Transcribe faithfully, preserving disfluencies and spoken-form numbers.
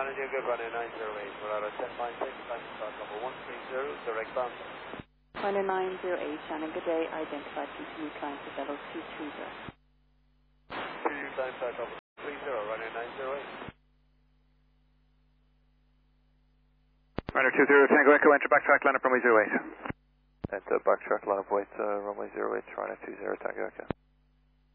Shannon, you're good, running nine zero eight. We're at a ten nine six, time start number one three zero, direct bound. Running nine zero eight, Shannon, good day. Identified continued climb to level two three zero. Two time start number three zero, running nine zero eight. Runner two zero, Tango Echo, enter backtrack, line up runway zero eight. Enter backtrack, line up weight, uh, runway zero eight, runner two zero, Tango Echo.